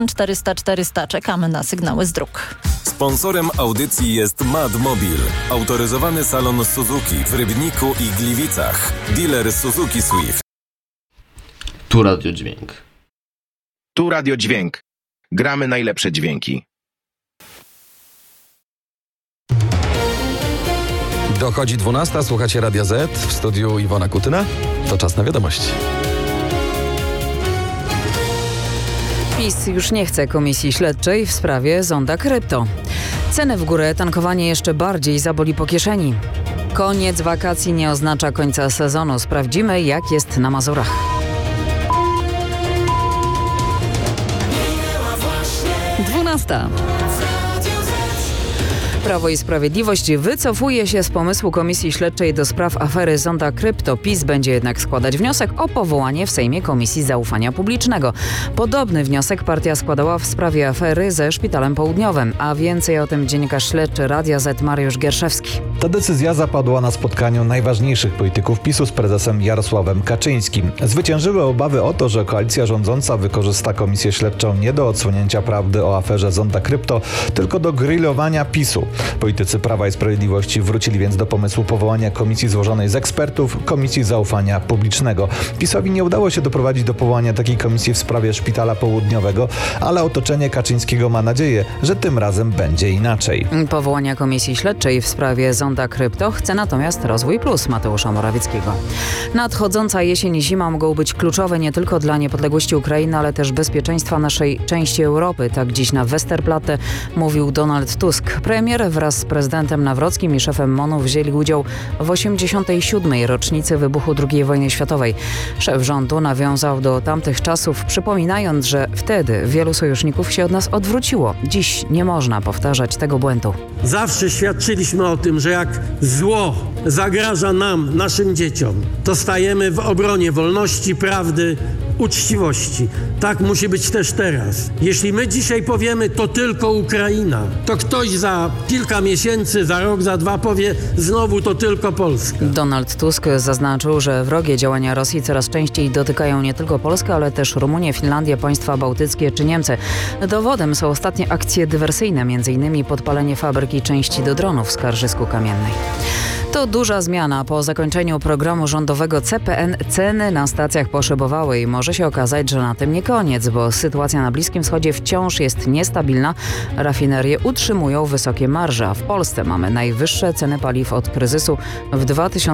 400 czekamy na sygnały z dróg. Sponsorem audycji jest Madmobil, autoryzowany salon Suzuki w Rybniku i Gliwicach. Dealer Suzuki Swift. Tu Radio Dźwięk. Tu Radio Dźwięk. Gramy najlepsze dźwięki. Dochodzi 12, słuchacie Radia Z, w studiu Iwona Kutyna. To czas na wiadomości. PiS już nie chce komisji śledczej w sprawie zonda krypto. Ceny w górę, tankowanie jeszcze bardziej zaboli po kieszeni. Koniec wakacji nie oznacza końca sezonu. Sprawdzimy, jak jest na Mazurach. Dwunasta. Prawo i Sprawiedliwość wycofuje się z pomysłu Komisji Śledczej do spraw afery zonda krypto. PiS będzie jednak składać wniosek o powołanie w Sejmie Komisji Zaufania Publicznego. Podobny wniosek partia składała w sprawie afery ze Szpitalem Południowym. A więcej o tym dziennikarz śledczy Radia Z Mariusz Gierszewski. Ta decyzja zapadła na spotkaniu najważniejszych polityków PiS-u z prezesem Jarosławem Kaczyńskim. Zwyciężyły obawy o to, że koalicja rządząca wykorzysta komisję śledczą nie do odsłonięcia prawdy o aferze zonda krypto, tylko do grillowania PiS-u. Politycy Prawa i Sprawiedliwości wrócili więc do pomysłu powołania komisji złożonej z ekspertów Komisji Zaufania Publicznego. PiS-owi nie udało się doprowadzić do powołania takiej komisji w sprawie Szpitala Południowego, ale otoczenie Kaczyńskiego ma nadzieję, że tym razem będzie inaczej. Powołania komisji śledczej w sprawie zonda krypto chce natomiast Rozwój Plus Mateusza Morawieckiego. Nadchodząca jesień i zima mogą być kluczowe nie tylko dla niepodległości Ukrainy, ale też bezpieczeństwa naszej części Europy. Tak dziś na Westerplatte mówił Donald Tusk. Premier wraz z prezydentem Nawrockim i szefem MON-u wzięli udział w 87. rocznicy wybuchu II wojny światowej. Szef rządu nawiązał do tamtych czasów, przypominając, że wtedy wielu sojuszników się od nas odwróciło. Dziś nie można powtarzać tego błędu. Zawsze świadczyliśmy o tym, że jak zło zagraża nam, naszym dzieciom, to stajemy w obronie wolności, prawdy, uczciwości. Tak musi być też teraz. Jeśli my dzisiaj powiemy, to tylko Ukraina, to ktoś za kilka miesięcy, za rok, za dwa powie znowu to tylko Polska. Donald Tusk zaznaczył, że wrogie działania Rosji coraz częściej dotykają nie tylko Polskę, ale też Rumunię, Finlandię, państwa bałtyckie czy Niemcy. Dowodem są ostatnie akcje dywersyjne, m.in. podpalenie fabryki części do dronów w Skarżysku-Kamiennej. To duża zmiana. Po zakończeniu programu rządowego CPN ceny na stacjach poszybowały i może się okazać, że na tym nie koniec, bo sytuacja na Bliskim Wschodzie wciąż jest niestabilna. Rafinerie utrzymują wysokie marże, a w Polsce mamy najwyższe ceny paliw od kryzysu w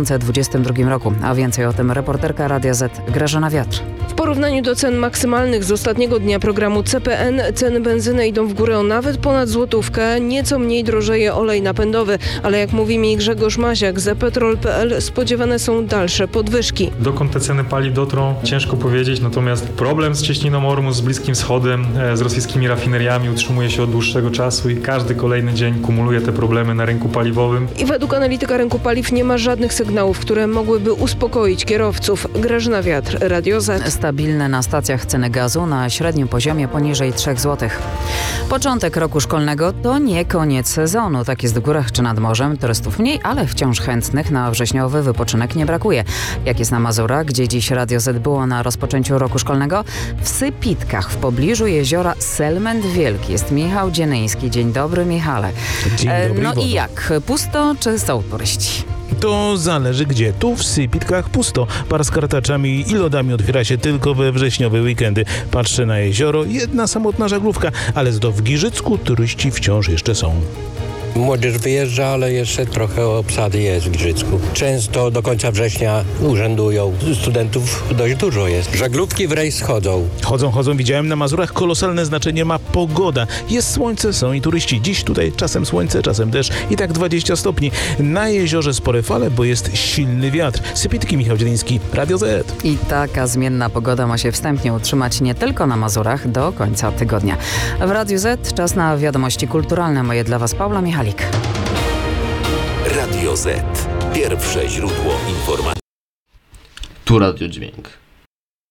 2022 roku. A więcej o tym reporterka Radia Z Grażyna Wiatr. W porównaniu do cen maksymalnych z ostatniego dnia programu CPN ceny benzyny idą w górę o nawet ponad złotówkę. Nieco mniej drożeje olej napędowy, ale jak mówi mi Grzegorz Maziak z Petrol.pl, spodziewane są dalsze podwyżki. Dokąd te ceny paliw dotrą, ciężko powiedzieć, natomiast problem z cieśniną Ormus, z Bliskim Wschodem, z rosyjskimi rafineriami utrzymuje się od dłuższego czasu i każdy kolejny dzień kumuluje te problemy na rynku paliwowym. I według analityka rynku paliw nie ma żadnych sygnałów, które mogłyby uspokoić kierowców. Grażyna Wiatr, Radio Z. Stabilne na stacjach ceny gazu na średnim poziomie poniżej 3 zł. Początek roku szkolnego to nie koniec sezonu. Tak jest w górach czy nad morzem. Turystów mniej, ale wciąż chętnych na wrześniowy wypoczynek nie brakuje. Jak jest na Mazurach, gdzie dziś Radio Z było na rozpoczęciu roku szkolnego? W Sypitkach, w pobliżu jeziora Selment Wielki jest Michał Dzienyński. Dzień dobry, Michale. Dzień dobry, No i jak? Pusto czy są turyści? To zależy gdzie. Tu w Sypitkach pusto. Bar z kartaczami i lodami otwiera się tylko we wrześniowe weekendy. Patrzę na jezioro, jedna samotna żaglówka, ale w Giżycku turyści wciąż jeszcze są. Młodzież wyjeżdża, ale jeszcze trochę obsady jest w Giżycku. Często do końca września urzędują. Studentów dość dużo jest. Żaglówki w rejs chodzą. Chodzą. Widziałem na Mazurach. Kolosalne znaczenie ma pogoda. Jest słońce, są i turyści. Dziś tutaj czasem słońce, czasem deszcz. I tak 20 stopni. Na jeziorze spore fale, bo jest silny wiatr. Sypitki, Michał Dzieliński, Radio Z. I taka zmienna pogoda ma się wstępnie utrzymać nie tylko na Mazurach do końca tygodnia. W Radiu Z czas na wiadomości kulturalne. Moje dla Was Paula Michalik. Radio Z. Pierwsze źródło informacji. Tu Radio Dźwięk.